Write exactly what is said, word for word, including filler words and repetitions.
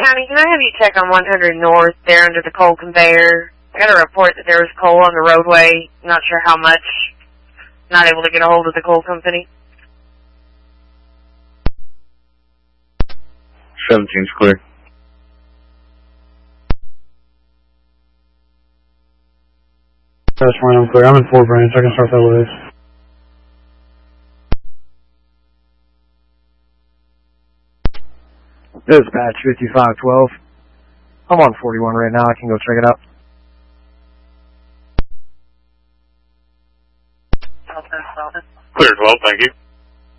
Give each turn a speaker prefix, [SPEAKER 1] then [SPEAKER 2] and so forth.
[SPEAKER 1] County, can I have you check on one hundred North there under the coal conveyor? I got a report that there was coal on the roadway. Not sure how much. Not able to get a hold of the coal company.
[SPEAKER 2] seventeen's clear.
[SPEAKER 3] That's fine, I'm clear. I'm in Fort Branch. I can start that with.
[SPEAKER 4] Dispatch fifty-five twelve. I'm on forty-one right now. I can go check it out.
[SPEAKER 2] Clear twelve, thank you.